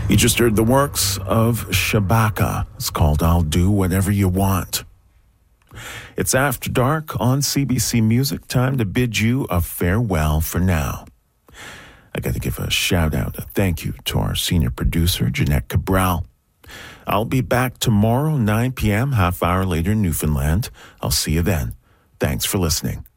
You just heard the works of Shabaka. It's called I'll Do Whatever You Want. It's After Dark on CBC Music. Time to bid you a farewell for now. I got to give a shout out, a thank you to our senior producer, Jeanette Cabral. I'll be back tomorrow, 9 p.m., half hour later in Newfoundland. I'll see you then. Thanks for listening.